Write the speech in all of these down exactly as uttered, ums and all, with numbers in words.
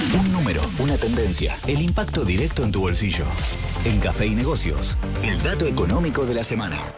Un número, una tendencia, el impacto directo en tu bolsillo. En Café y Negocios, el dato económico de la semana.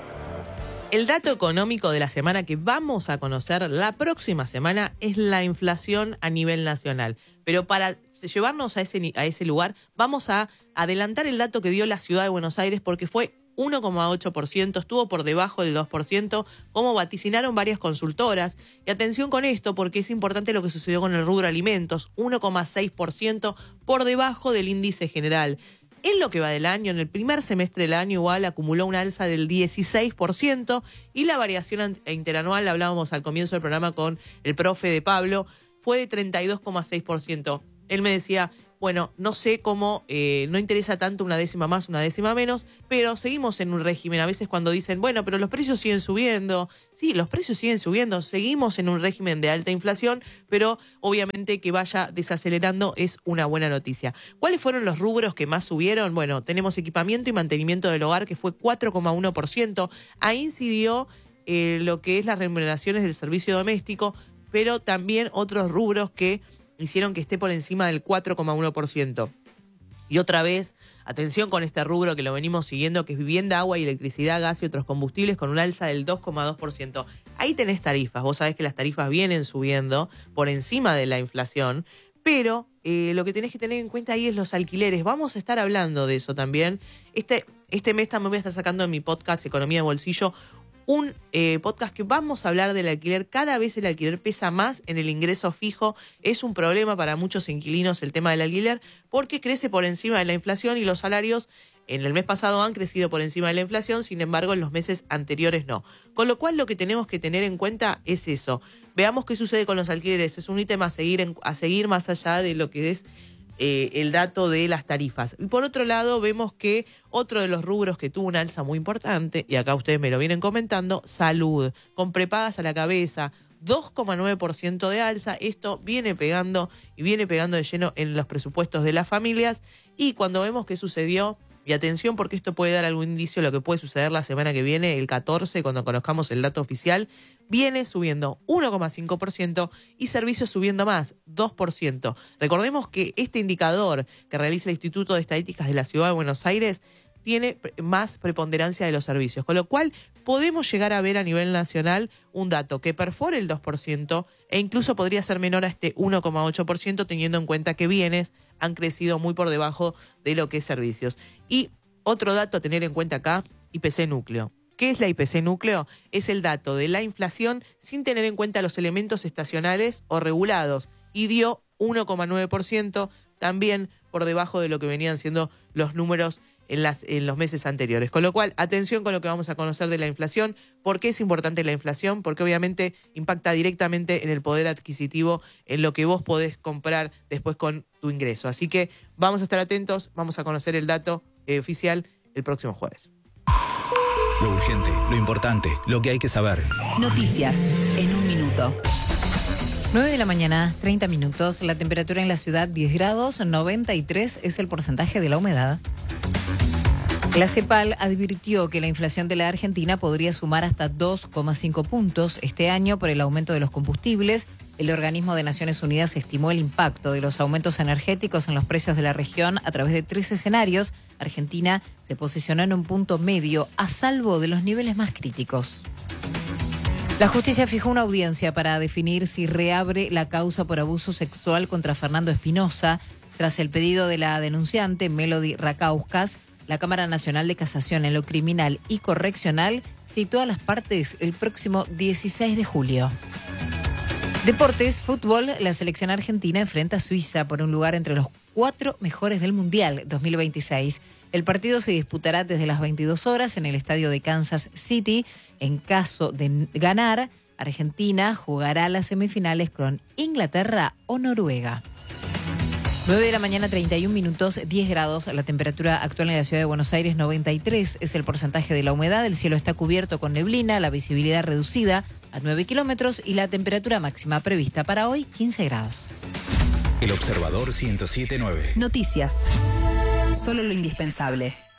El dato económico de la semana que vamos a conocer la próxima semana es la inflación a nivel nacional. Pero para llevarnos a ese, a ese lugar, vamos a adelantar el dato que dio la ciudad de Buenos Aires porque fue uno coma ocho por ciento, estuvo por debajo del dos por ciento, como vaticinaron varias consultoras. Y atención con esto, porque es importante lo que sucedió con el rubro alimentos, uno coma seis por ciento por debajo del índice general. En lo que va del año, en el primer semestre del año igual acumuló una alza del dieciséis por ciento y la variación interanual, hablábamos al comienzo del programa con el profe de Pablo, fue de treinta y dos coma seis por ciento. Él me decía, bueno, no sé cómo, eh, no interesa tanto una décima más, una décima menos, pero seguimos en un régimen. A veces cuando dicen, bueno, pero los precios siguen subiendo. Sí, los precios siguen subiendo, seguimos en un régimen de alta inflación, pero obviamente que vaya desacelerando es una buena noticia. ¿Cuáles fueron los rubros que más subieron? Bueno, tenemos equipamiento y mantenimiento del hogar, que fue cuatro coma uno por ciento. Ahí incidió eh, lo que es las remuneraciones del servicio doméstico, pero también otros rubros que hicieron que esté por encima del cuatro coma uno por ciento. Y otra vez, atención con este rubro que lo venimos siguiendo, que es vivienda, agua y electricidad, gas y otros combustibles, con un alza del dos coma dos por ciento. Ahí tenés tarifas. Vos sabés que las tarifas vienen subiendo por encima de la inflación, pero eh, lo que tenés que tener en cuenta ahí es los alquileres. Vamos a estar hablando de eso también. Este, este mes también voy a estar sacando en mi podcast Economía de Bolsillo un eh, podcast que vamos a hablar del alquiler. Cada vez el alquiler pesa más en el ingreso fijo. Es un problema para muchos inquilinos el tema del alquiler porque crece por encima de la inflación y los salarios en el mes pasado han crecido por encima de la inflación, sin embargo en los meses anteriores no. Con lo cual lo que tenemos que tener en cuenta es eso. Veamos qué sucede con los alquileres. Es un ítem a seguir, en, a seguir más allá de lo que es Eh, el dato de las tarifas. Y por otro lado, vemos que otro de los rubros que tuvo una alza muy importante, y acá ustedes me lo vienen comentando, salud, con prepagas a la cabeza, dos coma nueve por ciento de alza. Esto viene pegando y viene pegando de lleno en los presupuestos de las familias. Y cuando vemos qué sucedió, y atención porque esto puede dar algún indicio de lo que puede suceder la semana que viene, el catorce, cuando conozcamos el dato oficial, viene subiendo uno coma cinco por ciento y servicios subiendo más, dos por ciento. Recordemos que este indicador que realiza el Instituto de Estadísticas de la Ciudad de Buenos Aires tiene más preponderancia de los servicios, con lo cual podemos llegar a ver a nivel nacional un dato que perfore el dos por ciento e incluso podría ser menor a este uno coma ocho por ciento teniendo en cuenta que bienes han crecido muy por debajo de lo que es servicios. Y otro dato a tener en cuenta acá, I P C núcleo. ¿Qué es la I P C núcleo? Es el dato de la inflación sin tener en cuenta los elementos estacionales o regulados y dio uno coma nueve por ciento, también por debajo de lo que venían siendo los números en, las, en los meses anteriores. Con lo cual, atención con lo que vamos a conocer de la inflación. ¿Por qué es importante la inflación? Porque obviamente impacta directamente en el poder adquisitivo, en lo que vos podés comprar después con tu ingreso. Así que vamos a estar atentos, vamos a conocer el dato eh, oficial el próximo jueves. Lo urgente, lo importante, lo que hay que saber. Noticias en un minuto. nueve de la mañana, treinta minutos. La temperatura en la ciudad diez grados, noventa y tres es el porcentaje de la humedad. La CEPAL advirtió que la inflación de la Argentina podría sumar hasta dos coma cinco puntos este año por el aumento de los combustibles. El organismo de Naciones Unidas estimó el impacto de los aumentos energéticos en los precios de la región a través de tres escenarios. Argentina se posicionó en un punto medio, a salvo de los niveles más críticos. La justicia fijó una audiencia para definir si reabre la causa por abuso sexual contra Fernando Espinosa. Tras el pedido de la denunciante, Melody Rakauskas, la Cámara Nacional de Casación en lo criminal y correccional citó a las partes el próximo dieciséis de julio. Deportes, fútbol, la selección argentina enfrenta a Suiza por un lugar entre los cuatro mejores del Mundial dos mil veintiséis. El partido se disputará desde las veintidós horas en el estadio de Kansas City. En caso de ganar, Argentina jugará las semifinales con Inglaterra o Noruega. nueve de la mañana, treinta y un minutos, diez grados. La temperatura actual en la ciudad de Buenos Aires, noventa y tres es el porcentaje de la humedad. El cielo está cubierto con neblina, la visibilidad reducida a nueve kilómetros y la temperatura máxima prevista para hoy, quince grados. El Observador ciento siete punto nueve. Noticias. Solo lo indispensable.